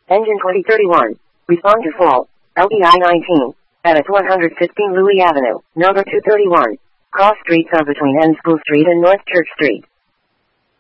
Engine 2031. Respond to fault. LBI 19. Edit 115 Louis Avenue, number 231. Cross streets are between N School Street and North Church Street.